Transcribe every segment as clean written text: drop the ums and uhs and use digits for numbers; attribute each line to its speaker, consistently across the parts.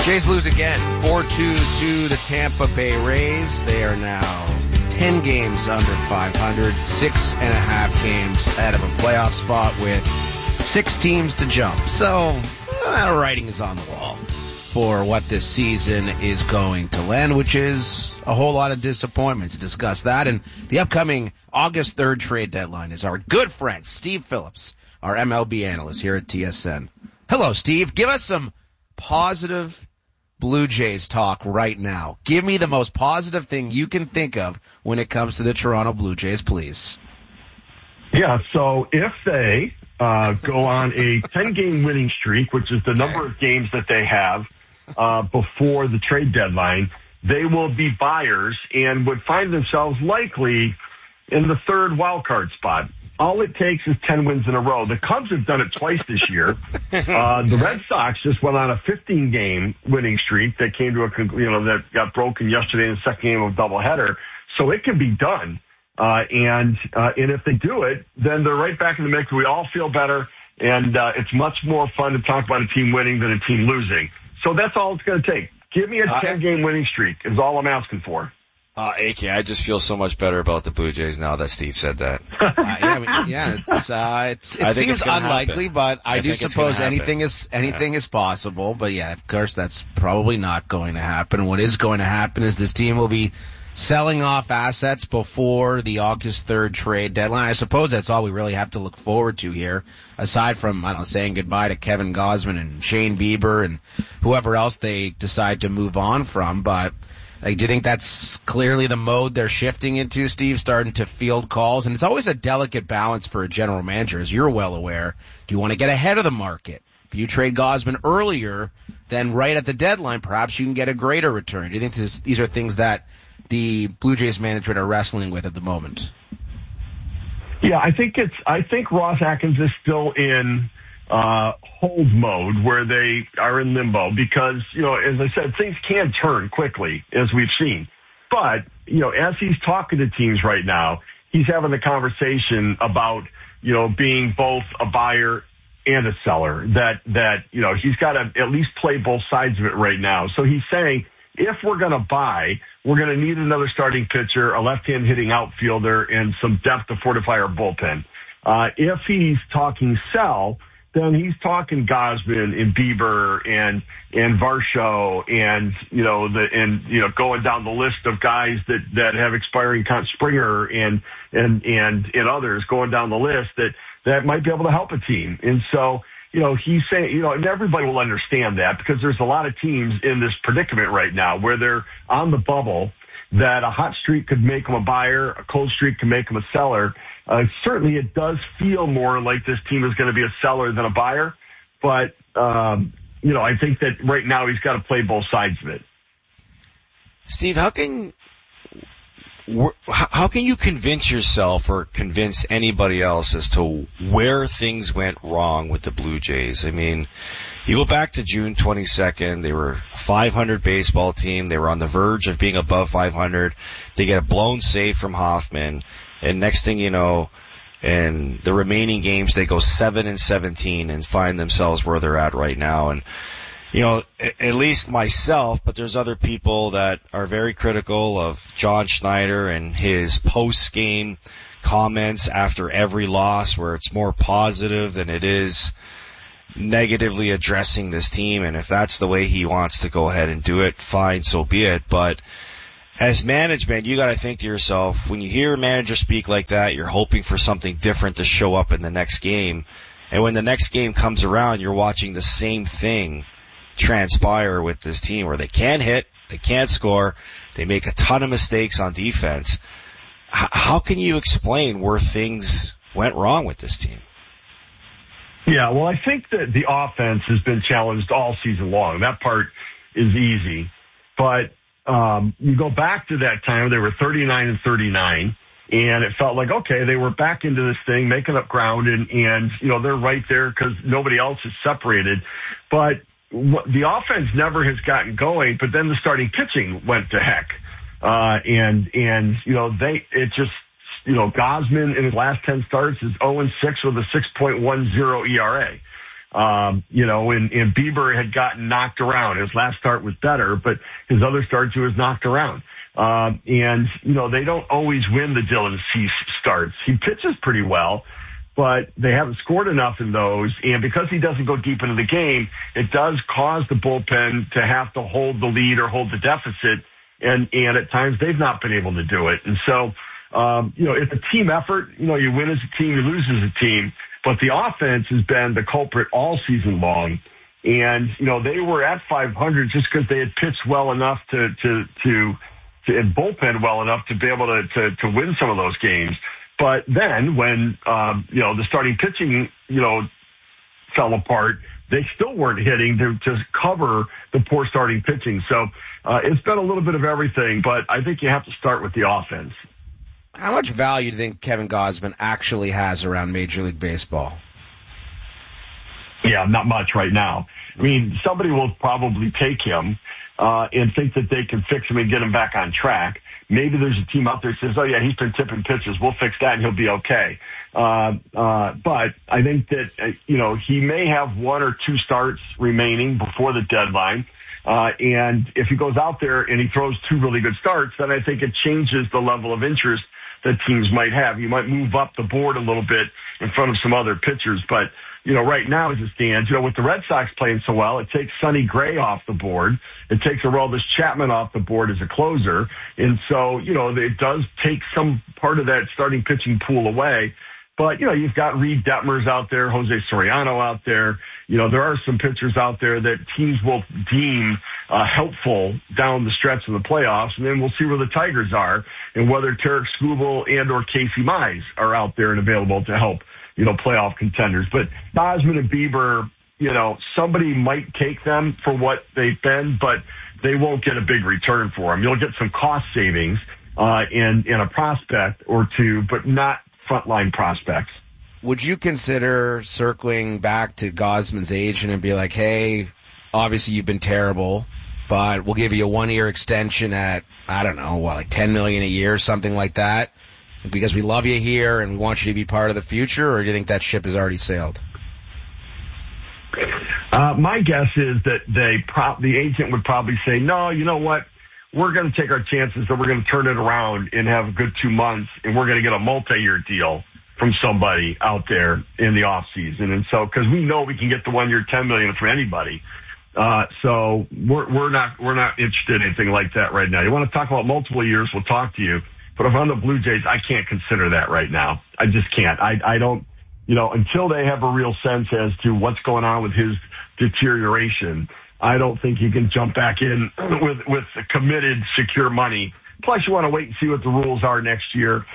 Speaker 1: Jays lose again, 4-2 to the Tampa Bay Rays. They are now 10 games under 500, 6.5 games out of a playoff spot with 6 teams to jump. So, writing is on the wall for what this season is going to land, which is a whole lot of disappointment. To discuss that and the upcoming August 3rd trade deadline is our good friend, Steve Phillips, our MLB analyst here at TSN. Hello, Steve. Give us some positive Blue Jays talk right now. Give me the most positive thing you can think of when it comes to the Toronto Blue Jays, please.
Speaker 2: Yeah, so if they go on a 10-game winning streak, which is the number of games that they have before the trade deadline, they will be buyers and would find themselves likely in the third wild card spot. All it takes is 10 wins in a row. The Cubs have done it twice this year. The Red Sox just went on a 15-game winning streak that came to that got broken yesterday in the second game of a doubleheader. So it can be done. And if they do it, then they're right back in the mix. We all feel better, and it's much more fun to talk about a team winning than a team losing. So that's all it's going to take. Give me a 10-game winning streak is all I'm asking for.
Speaker 3: AK, I just feel so much better about the Blue Jays now that Steve said that.
Speaker 1: It seems unlikely, but I do suppose anything is possible. But yeah, of course, that's probably not going to happen. What is going to happen is this team will be selling off assets before the August 3rd trade deadline. I suppose that's all we really have to look forward to here, aside from, saying goodbye to Kevin Gausman and Shane Bieber and whoever else they decide to move on from. But do you think that's clearly the mode they're shifting into, Steve, starting to field calls? And it's always a delicate balance for a general manager, as you're well aware. Do you want to get ahead of the market? If you trade Gausman earlier, then right at the deadline, perhaps you can get a greater return. Do you think these are things that the Blue Jays management are wrestling with at the moment?
Speaker 2: Yeah, I think Ross Atkins is still in hold mode where they are in limbo because, as I said, things can turn quickly as we've seen. But, as he's talking to teams right now, he's having a conversation about, being both a buyer and a seller that he's got to at least play both sides of it right now. So he's saying, if we're going to buy, we're going to need another starting pitcher, a left-hand hitting outfielder, and some depth to fortify our bullpen. If he's talking sell, then he's talking Gausman and Bieber and Varsho and going down the list of guys that have expiring Springer and others going down the list that might be able to help a team. And so, he's saying, and everybody will understand that because there's a lot of teams in this predicament right now where they're on the bubble that a hot streak could make them a buyer, a cold streak can make them a seller. Certainly it does feel more like this team is going to be a seller than a buyer. But, I think that right now he's got to play both sides of it.
Speaker 3: Steve, how can you convince yourself or convince anybody else as to where things went wrong with the Blue Jays? I mean, you go back to June 22nd, they were a 500 baseball team. They were on the verge of being above 500. They get a blown save from Hoffman. And next thing you know, in the remaining games, they go 7-17 and find themselves where they're at right now. And, at least myself, but there's other people that are very critical of John Schneider and his post-game comments after every loss where it's more positive than it is negatively addressing this team. And if that's the way he wants to go ahead and do it, fine, so be it. But as management, you got to think to yourself, when you hear a manager speak like that, you're hoping for something different to show up in the next game. And when the next game comes around, you're watching the same thing transpire with this team where they can't hit, they can't score, they make a ton of mistakes on defense. How can you explain where things went wrong with this team?
Speaker 2: Yeah, well, I think that the offense has been challenged all season long. That part is easy. But you go back to that time, they were 39-39, and it felt like, okay, they were back into this thing, making up ground, and they're right there because nobody else is separated. But the offense never has gotten going, but then the starting pitching went to heck. Gausman in his last 10 starts is 0-6 with a 6.10 ERA. And Bieber had gotten knocked around. His last start was better, but his other starts he was knocked around. They don't always win the Dylan Cease starts. He pitches pretty well, but they haven't scored enough in those. And because he doesn't go deep into the game, it does cause the bullpen to have to hold the lead or hold the deficit. And at times they've not been able to do it. And so, it's a team effort. You win as a team, you lose as a team. But the offense has been the culprit all season long. And, they were at 500 just because they had pitched well enough and bullpen well enough to be able to win some of those games. But then when, the starting pitching, fell apart, they still weren't hitting to just cover the poor starting pitching. So it's been a little bit of everything, but I think you have to start with the offense.
Speaker 1: How much value do you think Kevin Gausman actually has around Major League Baseball?
Speaker 2: Yeah, not much right now. I mean, somebody will probably take him and think that they can fix him and get him back on track. Maybe there's a team out there that says, oh, yeah, he's been tipping pitches. We'll fix that and he'll be okay. But I think that, he may have one or two starts remaining before the deadline. And if he goes out there and he throws two really good starts, then I think it changes the level of interest that teams might have. You might move up the board a little bit in front of some other pitchers. But, right now as it stands, with the Red Sox playing so well, it takes Sonny Gray off the board. It takes Aroldis Chapman off the board as a closer. And so, it does take some part of that starting pitching pool away. But, you've got Reed Detmers out there, Jose Soriano out there. There are some pitchers out there that teams will deem helpful down the stretch of the playoffs. And then we'll see where the Tigers are and whether Tarek Skubal and or Casey Mize are out there and available to help, playoff contenders. But Gausman and Bieber, somebody might take them for what they've been, but they won't get a big return for them. You'll get some cost savings in a prospect or two, but not frontline prospects.
Speaker 1: Would you consider circling back to Gausman's agent and be like, hey, obviously you've been terrible, but we'll give you a 1-year extension at, I don't know, like $10 million a year, something like that, because we love you here and we want you to be part of the future? Or do you think that ship has already sailed?
Speaker 2: My guess is that the agent would probably say, no, you know what? We're going to take our chances that we're going to turn it around and have a good 2 months, and we're going to get a multi-year deal from somebody out there in the off season. And so, because we know we can get the 1 year $10 million from anybody. So we're not interested in anything like that right now. You want to talk about multiple years, we'll talk to you. But if I'm the Blue Jays, I can't consider that right now. I just can't. I don't, until they have a real sense as to what's going on with his deterioration, I don't think you can jump back in with committed, secure money. Plus, you want to wait and see what the rules are next year.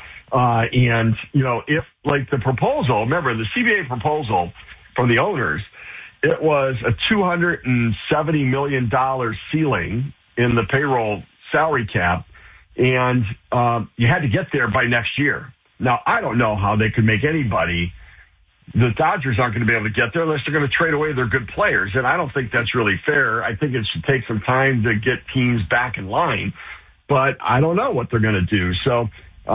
Speaker 2: If like the proposal, remember the CBA proposal from the owners, it was a $270 million ceiling in the payroll salary cap. And you had to get there by next year. Now, I don't know how they could make anybody. The Dodgers aren't going to be able to get there unless they're going to trade away their good players. And I don't think that's really fair. I think it should take some time to get teams back in line. But I don't know what they're going to do. So,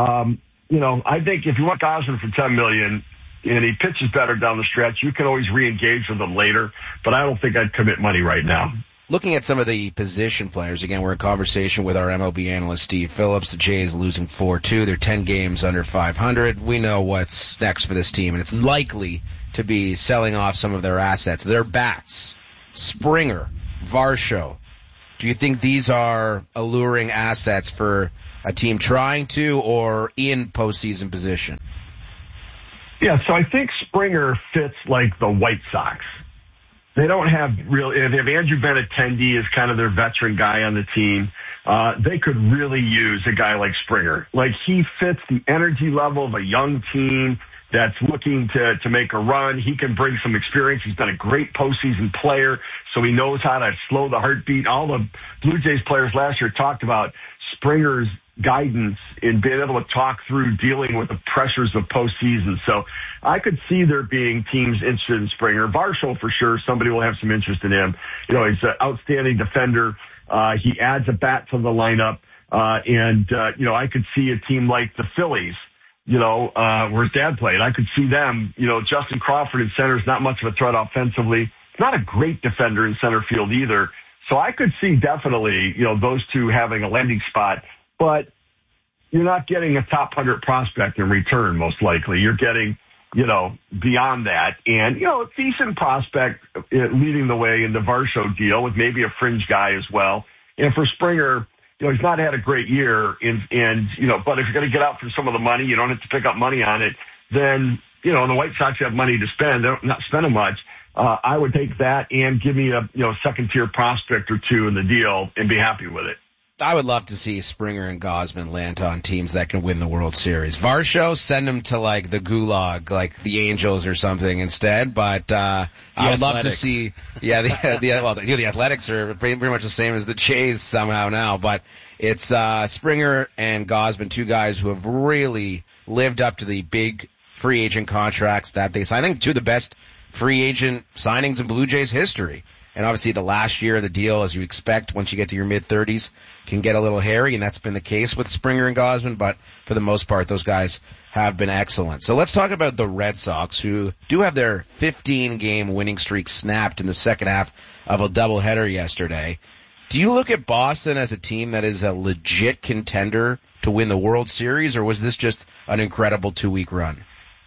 Speaker 2: I think if you want Gausman for $10 million and he pitches better down the stretch, you can always re-engage with him later. But I don't think I'd commit money right now.
Speaker 1: Looking at some of the position players, again, we're in conversation with our MLB analyst, Steve Phillips. The Jays losing 4-2. They're 10 games under 500. We know what's next for this team, and it's likely to be selling off some of their assets. Their bats, Springer, Varsho. Do you think these are alluring assets for a team trying to or in postseason position?
Speaker 2: Yeah, so I think Springer fits like the White Sox. They don't have they have Andrew Benintendi as kind of their veteran guy on the team. They could really use a guy like Springer. Like, he fits the energy level of a young team that's looking to make a run. He can bring some experience. He's been a great postseason player, so he knows how to slow the heartbeat. All the Blue Jays players last year talked about Springer's guidance in being able to talk through dealing with the pressures of postseason. So I could see there being teams interested in Springer. Varsho, for sure, somebody will have some interest in him. He's an outstanding defender. He adds a bat to the lineup. I could see a team like the Phillies where his dad played. I could see them, Justin Crawford in center is not much of a threat offensively. He's not a great defender in center field either. So I could see definitely, those two having a landing spot, but you're not getting a top 100 prospect in return, most likely. You're getting, beyond that. And, a decent prospect leading the way in the Varsho deal with maybe a fringe guy as well. And for Springer, he's not had a great year, but if you're going to get out for some of the money, you don't have to pick up money on it, then, the White Sox have money to spend. They're not spending much. I would take that and give me a, second-tier prospect or two in the deal and be happy with it.
Speaker 1: I would love to see Springer and Gausman land on teams that can win the World Series. Varsho, send them to like the Gulag, like the Angels or something instead. But I would love to see, the Athletics are pretty much the same as the Jays somehow now. But it's Springer and Gausman, two guys who have really lived up to the big free agent contracts that they signed. I think two of the best free agent signings in Blue Jays history. And obviously the last year of the deal, as you expect, once you get to your mid-30s, can get a little hairy, and that's been the case with Springer and Gausman, but for the most part, those guys have been excellent. So let's talk about the Red Sox, who do have their 15-game winning streak snapped in the second half of a doubleheader yesterday. Do you look at Boston as a team that is a legit contender to win the World Series, or was this just an incredible 2-week run?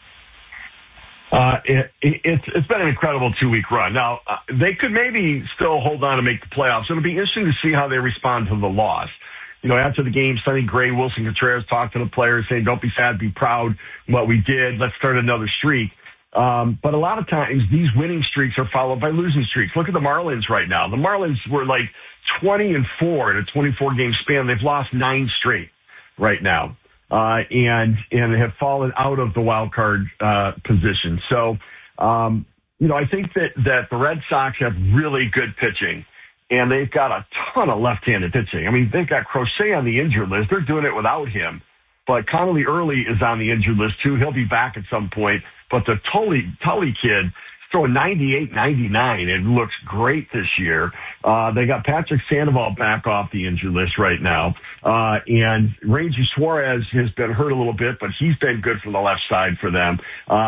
Speaker 2: It's been an incredible 2-week run. Now, they could maybe still hold on to make the playoffs. It'll be interesting to see how they respond to the loss. After the game, Sonny Gray, Wilson Contreras talked to the players saying, don't be sad, be proud what we did. Let's start another streak. But a lot of times these winning streaks are followed by losing streaks. Look at the Marlins right now. The Marlins were like 20-4 in a 24-game span. They've lost 9 straight right now. And have fallen out of the wild card position. So, I think that the Red Sox have really good pitching, and they've got a ton of left-handed pitching. I mean, they've got Crochet on the injured list. They're doing it without him. But Connolly Early is on the injured list, too. He'll be back at some point. But the Tully kid, throwing 98, 99. It looks great this year. They got Patrick Sandoval back off the injury list right now. And Rangy Suarez has been hurt a little bit, but he's been good from the left side for them.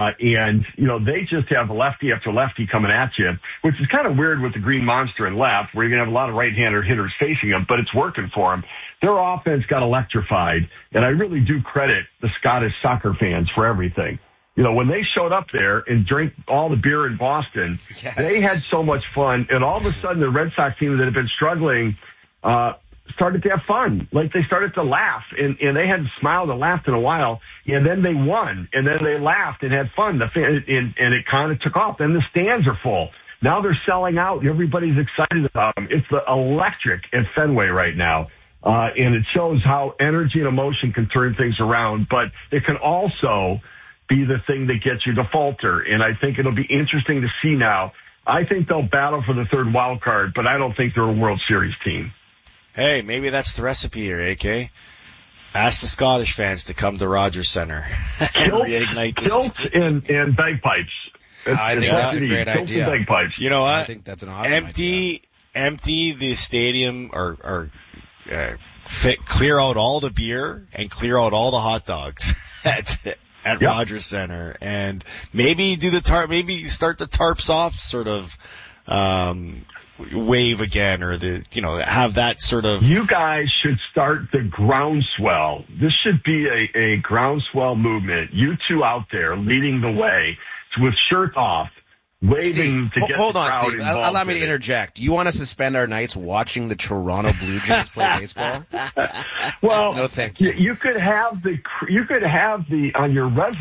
Speaker 2: They just have lefty after lefty coming at you, which is kind of weird with the Green Monster and left, where you're going to have a lot of right-hander hitters facing them, but it's working for them. Their offense got electrified, and I really do credit the Scottish soccer fans for everything. When they showed up there and drank all the beer in Boston, yes, they had so much fun. And all of a sudden, the Red Sox team that had been struggling started to have fun. Like, they started to laugh, and they hadn't smiled and laughed in a while. And then they won, and then they laughed and had fun. And it kind of took off. Then the stands are full. Now they're selling out. Everybody's excited about them. It's electric at Fenway right now. And it shows how energy and emotion can turn things around. But it can also be the thing that gets you to falter. And I think it'll be interesting to see now. I think they'll battle for the third wild card, but I don't think they're a World Series team.
Speaker 3: Hey, maybe that's the recipe here, AK. Ask the Scottish fans to come to Rogers Center and reignite this.
Speaker 2: Kilts and bagpipes.
Speaker 1: I think that's a great idea.
Speaker 2: Bagpipes.
Speaker 3: You know what?
Speaker 1: I think that's an awesome idea.
Speaker 3: Empty the stadium or clear out all the beer and clear out all the hot dogs at Rogers Center, and maybe do maybe start the tarps off sort of, wave again, or have that sort of.
Speaker 2: You guys should start the groundswell. This should be a groundswell movement. You two out there leading the way with shirts off, waving to get
Speaker 1: hold
Speaker 2: the
Speaker 1: on,
Speaker 2: crowd
Speaker 1: Steve.
Speaker 2: involved.
Speaker 1: Allow me to interject. You want us to spend our nights watching the Toronto Blue Jays play baseball?
Speaker 2: Well,
Speaker 1: no, thank you.
Speaker 2: You could have the on your resume.